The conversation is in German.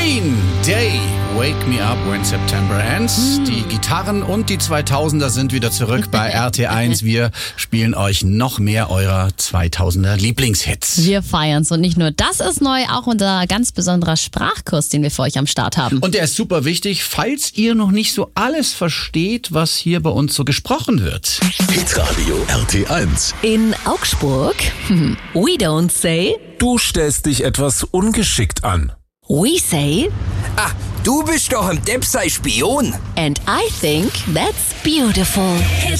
Green Day, Wake Me Up When September Ends. Die Gitarren und die 2000er sind wieder zurück bei RT1. Wir spielen euch noch mehr eurer 2000er Lieblingshits. Wir feiern's und nicht nur das ist neu, auch unser ganz besonderer Sprachkurs, den wir für euch am Start haben. Und der ist super wichtig, falls ihr noch nicht so alles versteht, was hier bei uns so gesprochen wird. Hitradio RT1. In Augsburg, we don't say, Du stellst dich etwas ungeschickt an. we say, Ah, du bist doch ein Depp, sei Spion. and I think that's beautiful.